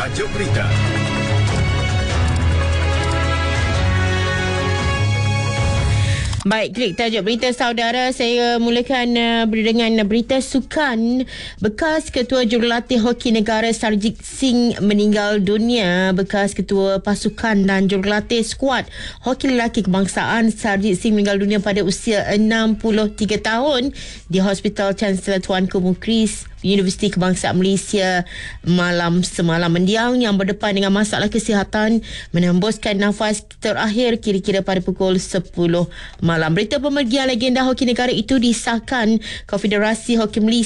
Tajuk berita. Baik, klik tajuk berita saudara. Saya mulakan dengan berita sukan. Bekas Ketua Jurulatih Hoki Negara Sarjit Singh meninggal dunia. Bekas Ketua Pasukan dan Jurulatih Skuad Hoki Lelaki Kebangsaan Sarjit Singh meninggal dunia pada usia 63 tahun di Hospital Chancellor Tuanku Mukhris Universiti Kebangsaan Malaysia semalam. Mendiang yang berdepan dengan masalah kesihatan menembuskan nafas terakhir kira-kira pada pukul 10 malam. Berita pemergian legenda hoki negara itu disahkan Konfederasi Hoki Malaysia